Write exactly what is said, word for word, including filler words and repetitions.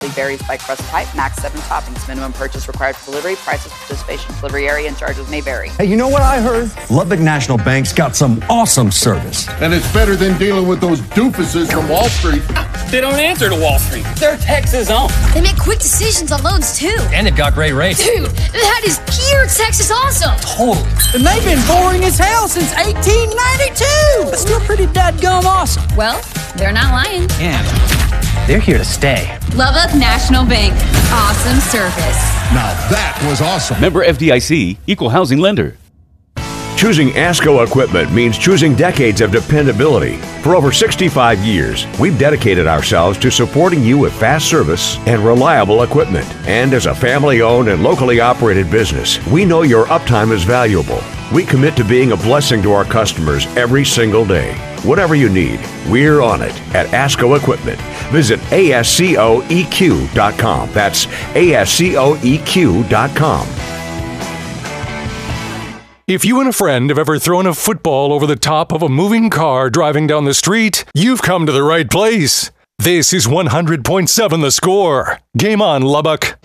varies by crust type, max seven toppings. Minimum purchase required for delivery. Prices, participation, delivery area, and charges may vary. Hey, you know what I heard? Lubbock National Bank's got some awesome service. And it's better than dealing with those doofuses from Wall Street. They don't answer to Wall Street. They're Texas owned. They make quick decisions on loans, too. And they've got great rates. Dude, that is pure Texas awesome. Totally. And they've been boring as hell since eighteen ninety-two. But still pretty dadgum awesome. Well, they're not lying. And they're here to stay. Lubbock National Bank. Awesome service. Now that was awesome. Member F D I C, Equal Housing Lender. Choosing ASCO equipment means choosing decades of dependability. For over sixty-five years, we've dedicated ourselves to supporting you with fast service and reliable equipment. And as a family-owned and locally operated business, we know your uptime is valuable. We commit to being a blessing to our customers every single day. Whatever you need, we're on it at ASCO Equipment. Visit A S C O E Q dot com. That's A S C O E Q dot com. If you and a friend have ever thrown a football over the top of a moving car driving down the street, you've come to the right place. This is one hundred point seven The Score. Game on, Lubbock.